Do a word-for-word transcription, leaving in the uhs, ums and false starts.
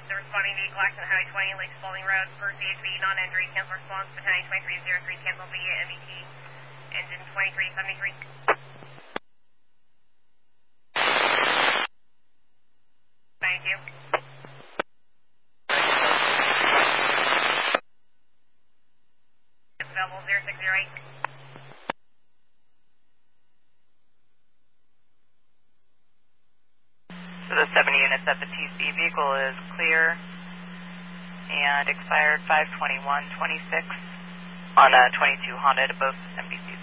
they're responding to Eagle Accent Highway twenty, Lake Spalding Road, for C H B, non-entry, cancel response, battalion twenty-three oh three, cancel via M E T, engine twenty-three seventy-three. Thank you. Available zero six zero eight. So the seventy units at the T C vehicle is clear and expired five twenty-one twenty-six on a twenty-two Honda to both M B C